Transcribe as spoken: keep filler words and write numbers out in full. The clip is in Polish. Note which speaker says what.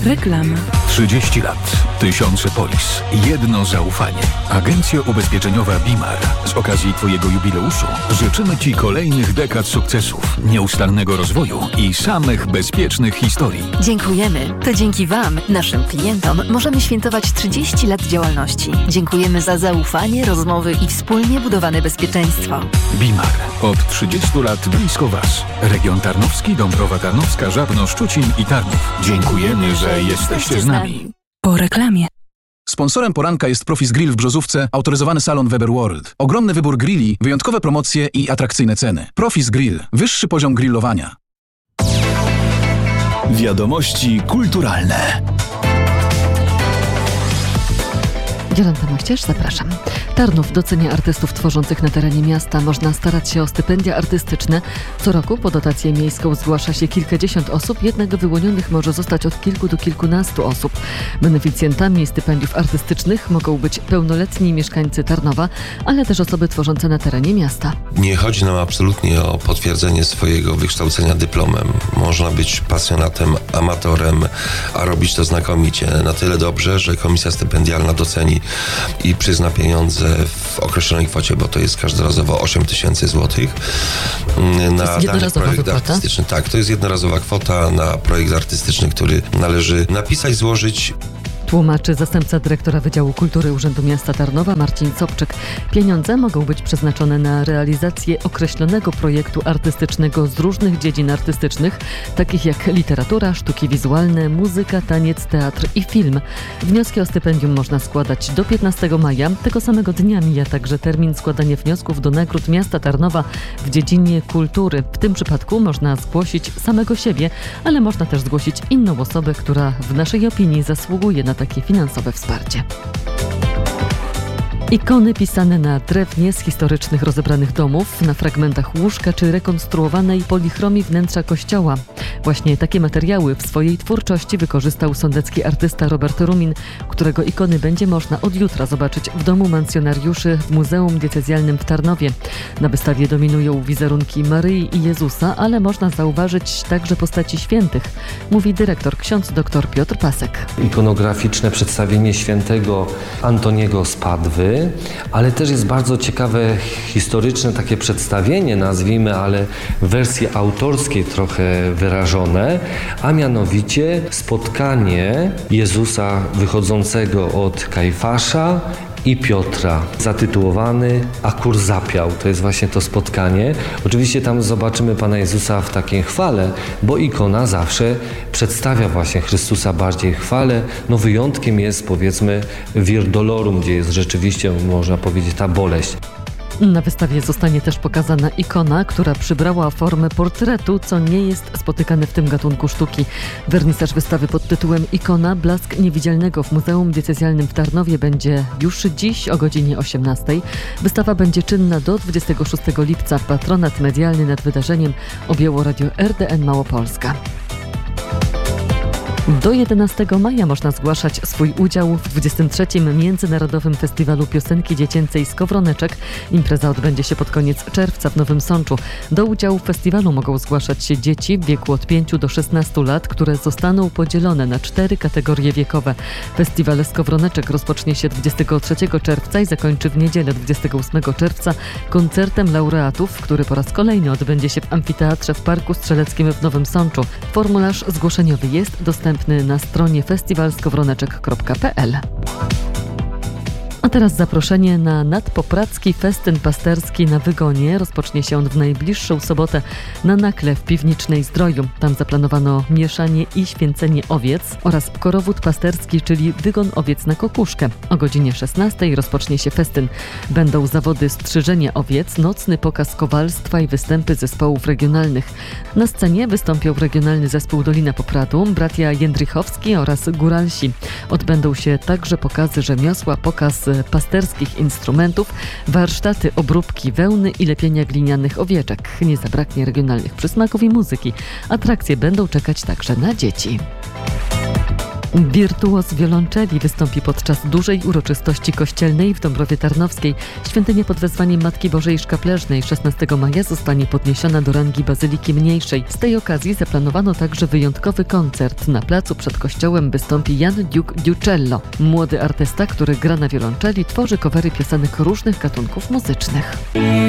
Speaker 1: Reklama.
Speaker 2: trzydzieści lat, tysiące polis, jedno zaufanie. Agencja ubezpieczeniowa Bimar. Z okazji Twojego jubileuszu życzymy Ci kolejnych dekad sukcesów, nieustannego rozwoju i samych bezpiecznych historii.
Speaker 3: Dziękujemy. To dzięki Wam, naszym klientom, możemy świętować trzydzieści lat działalności. Dziękujemy za zaufanie, rozmowy i wspólnie budowane bezpieczeństwo.
Speaker 2: Bimar. Od trzydziestu lat blisko Was. Region Tarnowski, Dąbrowa Tarnowska, Żabno, Szczucin i Tarnów. Dziękujemy, że jesteście z nami.
Speaker 1: Po reklamie.
Speaker 4: Sponsorem poranka jest Profis Grill w Brzozówce, autoryzowany salon Weber World. Ogromny wybór grilli, wyjątkowe promocje i atrakcyjne ceny. Profis Grill. Wyższy poziom grillowania.
Speaker 5: Wiadomości kulturalne.
Speaker 6: Jolanta Mościerz, zapraszam. Tarnów docenia artystów tworzących na terenie miasta. Można starać się o stypendia artystyczne. Co roku po dotację miejską zgłasza się kilkadziesiąt osób, jednak wyłonionych może zostać od kilku do kilkunastu osób. Beneficjentami stypendiów artystycznych mogą być pełnoletni mieszkańcy Tarnowa, ale też osoby tworzące na terenie miasta.
Speaker 7: Nie chodzi nam absolutnie o potwierdzenie swojego wykształcenia dyplomem. Można być pasjonatem, amatorem, a robić to znakomicie. Na tyle dobrze, że komisja stypendialna doceni i przyzna pieniądze w określonej kwocie, bo to jest każdorazowo osiem tysięcy złotych na dany projekt artystyczny. Tak, to jest jednorazowa kwota na projekt artystyczny, który należy napisać, złożyć.
Speaker 6: Tłumaczy zastępca dyrektora Wydziału Kultury Urzędu Miasta Tarnowa Marcin Sobczyk. Pieniądze mogą być przeznaczone na realizację określonego projektu artystycznego z różnych dziedzin artystycznych, takich jak literatura, sztuki wizualne, muzyka, taniec, teatr i film. Wnioski o stypendium można składać do piętnastego maja. Tego samego dnia mija także termin składania wniosków do nagród Miasta Tarnowa w dziedzinie kultury. W tym przypadku można zgłosić samego siebie, ale można też zgłosić inną osobę, która w naszej opinii zasługuje na takie finansowe wsparcie. Ikony pisane na drewnie z historycznych rozebranych domów, na fragmentach łóżka czy rekonstruowanej polichromii wnętrza kościoła. Właśnie takie materiały w swojej twórczości wykorzystał sądecki artysta Robert Rumin, którego ikony będzie można od jutra zobaczyć w domu mancjonariuszy w Muzeum Diecezjalnym w Tarnowie. Na wystawie dominują wizerunki Maryi i Jezusa, ale można zauważyć także postaci świętych, mówi dyrektor ksiądz dr Piotr Pasek.
Speaker 8: Ikonograficzne przedstawienie świętego Antoniego z Padwy, ale też jest bardzo ciekawe historyczne takie przedstawienie, nazwijmy, ale w wersji autorskiej trochę wyrażone, a mianowicie spotkanie Jezusa wychodzącego od Kajfasza i Piotra, zatytułowany Akur zapiał. To jest właśnie to spotkanie. Oczywiście tam zobaczymy Pana Jezusa w takiej chwale, bo ikona zawsze przedstawia właśnie Chrystusa bardziej w chwale. No wyjątkiem jest, powiedzmy, Vir Dolorum, gdzie jest rzeczywiście, można powiedzieć, ta boleść.
Speaker 6: Na wystawie zostanie też pokazana ikona, która przybrała formę portretu, co nie jest spotykane w tym gatunku sztuki. Wernisaż wystawy pod tytułem Ikona – Blask Niewidzialnego w Muzeum Diecezjalnym w Tarnowie będzie już dziś o godzinie osiemnastej. Wystawa będzie czynna do dwudziestego szóstego lipca. Patronat medialny nad wydarzeniem objęło Radio R D N Małopolska. Do jedenastego maja można zgłaszać swój udział w dwudziestym trzecim Międzynarodowym Festiwalu Piosenki Dziecięcej Skowroneczek. Impreza odbędzie się pod koniec czerwca w Nowym Sączu. Do udziału w festiwalu mogą zgłaszać się dzieci w wieku od pięciu do szesnastu lat, które zostaną podzielone na cztery kategorie wiekowe. Festiwal Skowroneczek rozpocznie się dwudziestego trzeciego czerwca i zakończy w niedzielę dwudziestego ósmego czerwca koncertem laureatów, który po raz kolejny odbędzie się w amfiteatrze w Parku Strzeleckim w Nowym Sączu. Formularz zgłoszeniowy jest dostępny na stronie festiwal skowroneczek kropka p l. A teraz zaproszenie na nadpopracki festyn pasterski na Wygonie. Rozpocznie się on w najbliższą sobotę na Nakle w Piwnicznej Zdroju. Tam zaplanowano mieszanie i święcenie owiec oraz korowód pasterski, czyli wygon owiec na kokuszkę. O godzinie szesnastej rozpocznie się festyn. Będą zawody strzyżenia owiec, nocny pokaz kowalstwa i występy zespołów regionalnych. Na scenie wystąpią regionalny zespół Dolina Popradu, bracia Jędrychowski oraz Góralsi. Odbędą się także pokazy rzemiosła, pokaz pasterskich instrumentów, warsztaty obróbki wełny i lepienia glinianych owieczek. Nie zabraknie regionalnych przysmaków i muzyki. Atrakcje będą czekać także na dzieci. Wirtuoz wiolonczeli wystąpi podczas dużej uroczystości kościelnej w Dąbrowie Tarnowskiej. Świątynia pod wezwaniem Matki Bożej Szkapleżnej szesnastego maja zostanie podniesiona do rangi bazyliki mniejszej. Z tej okazji zaplanowano także wyjątkowy koncert. Na placu przed kościołem wystąpi Jan Duke Ducello, młody artysta, który gra na wiolonczeli, tworzy covery piosenek różnych gatunków muzycznych.